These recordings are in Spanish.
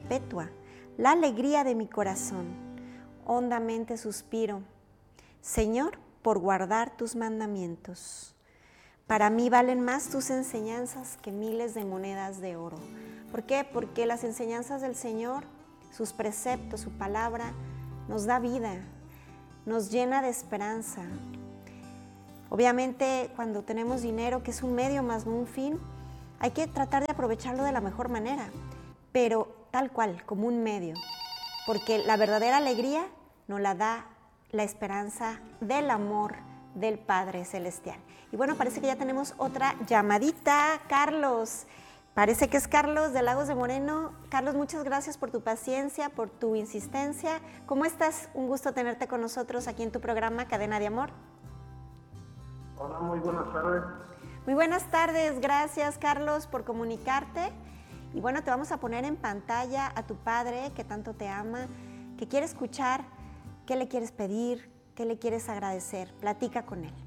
perpetua, la alegría de mi corazón. Hondamente suspiro, Señor, por guardar tus mandamientos. Para mí valen más tus enseñanzas que miles de monedas de oro. ¿Por qué? Porque las enseñanzas del Señor, sus preceptos, su palabra, nos da vida, nos llena de esperanza. Obviamente, cuando tenemos dinero, que es un medio más no un fin, hay que tratar de aprovecharlo de la mejor manera, pero tal cual, como un medio, porque la verdadera alegría nos la da la esperanza del amor del Padre Celestial. Y bueno, parece que ya tenemos otra llamadita. Carlos, parece que es Carlos de Lagos de Moreno. Carlos, muchas gracias por tu paciencia, por tu insistencia. ¿Cómo estás? Un gusto tenerte con nosotros aquí en tu programa Cadena de Amor. Hola, muy buenas tardes. Muy buenas tardes, gracias Carlos por comunicarte. Y bueno, te vamos a poner en pantalla a tu padre que tanto te ama, que quiere escuchar, qué le quieres pedir, qué le quieres agradecer. Platica con él.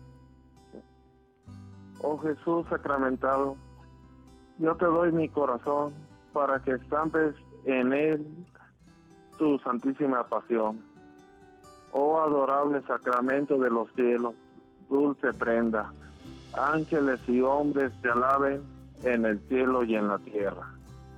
Oh Jesús sacramentado, yo te doy mi corazón para que estampes en él tu santísima pasión. Oh adorable sacramento de los cielos, dulce prenda, ángeles y hombres te alaben en el cielo y en la tierra.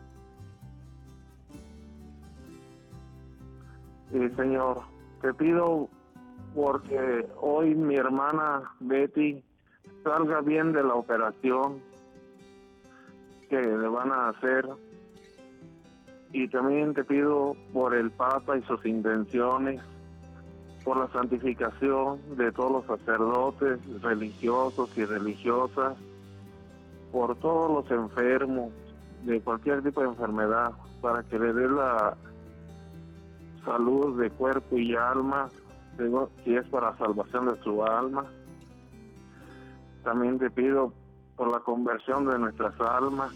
Y Señor, te pido porque hoy mi hermana Betty salga bien de la operación que le van a hacer, y también te pido por el Papa y sus intenciones, por la santificación de todos los sacerdotes religiosos y religiosas, por todos los enfermos de cualquier tipo de enfermedad, para que le dé la salud de cuerpo y alma, si es para salvación de su alma. También te pido por la conversión de nuestras almas,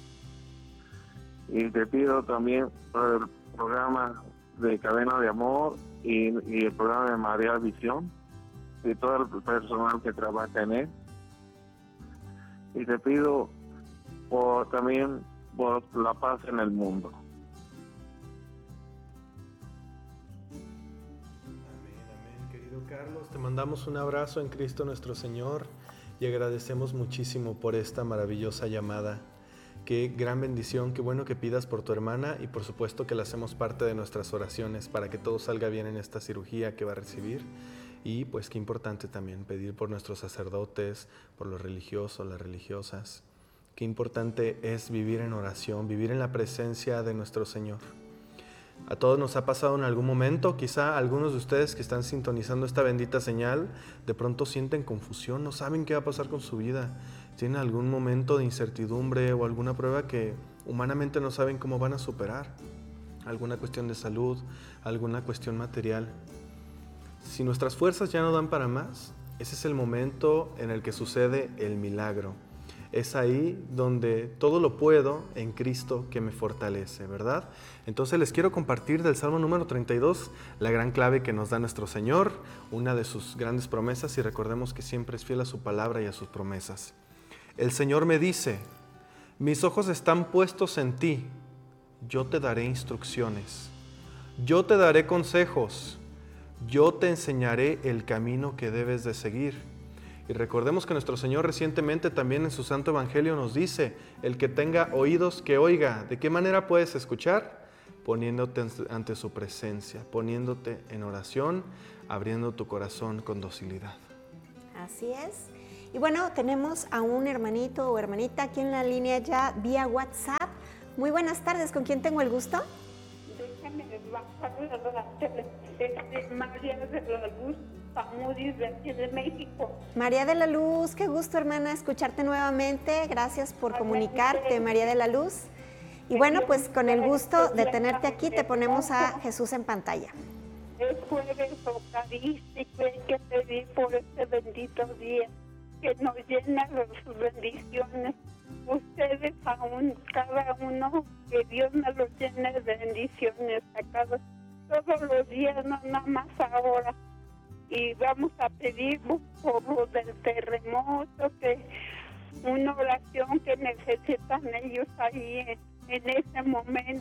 y te pido también por el programa de Cadena de Amor y el programa de María Visión y todo el personal que trabaja en él. Y te pido también por la paz en el mundo. Amén, querido Carlos. Te mandamos un abrazo en Cristo nuestro Señor y agradecemos muchísimo por esta maravillosa llamada. Qué gran bendición, qué bueno que pidas por tu hermana, y por supuesto que la hacemos parte de nuestras oraciones para que todo salga bien en esta cirugía que va a recibir. Y pues qué importante también pedir por nuestros sacerdotes, por los religiosos, las religiosas. Qué importante es vivir en oración, vivir en la presencia de nuestro Señor. A todos nos ha pasado en algún momento, quizá algunos de ustedes que están sintonizando esta bendita señal, de pronto sienten confusión, no saben qué va a pasar con su vida. Tienen algún momento de incertidumbre o alguna prueba que humanamente no saben cómo van a superar. Alguna cuestión de salud, alguna cuestión material. Si nuestras fuerzas ya no dan para más, ese es el momento en el que sucede el milagro. Es ahí donde todo lo puedo en Cristo que me fortalece, ¿verdad? Entonces les quiero compartir del Salmo número 32, la gran clave que nos da nuestro Señor, una de sus grandes promesas, y recordemos que siempre es fiel a su palabra y a sus promesas. El Señor me dice: mis ojos están puestos en ti, yo te daré instrucciones, yo te daré consejos, yo te enseñaré el camino que debes de seguir. Y recordemos que nuestro Señor recientemente también en su Santo Evangelio nos dice: el que tenga oídos que oiga. ¿De qué manera puedes escuchar? Poniéndote ante su presencia, poniéndote en oración, abriendo tu corazón con docilidad. Así es. Y bueno, tenemos a un hermanito o hermanita aquí en la línea ya vía WhatsApp. Muy buenas tardes, ¿con quién tengo el gusto? Déjame María de la Luz Amudis de aquí de México. María de la Luz, qué gusto, hermana, escucharte nuevamente. Gracias por comunicarte, María de la Luz. Y bueno, pues con el gusto de tenerte aquí, te ponemos a Jesús en pantalla. Es jueves eucarístico, hay que pedir por este bendito día que nos llena de sus bendiciones. Ustedes aún, cada uno, que Dios nos los llene de bendiciones todos los días, no nada más ahora. Y vamos a pedir por lo del terremoto, que una oración que necesitan ellos ahí en ese momento.